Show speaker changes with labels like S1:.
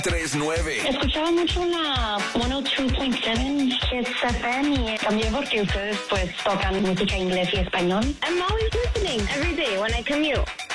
S1: 39.
S2: Escuchaba mucho la 102.7 Kiss FM y también porque ustedes pues tocan música inglés y español.
S3: I'm always listening every day when I commute.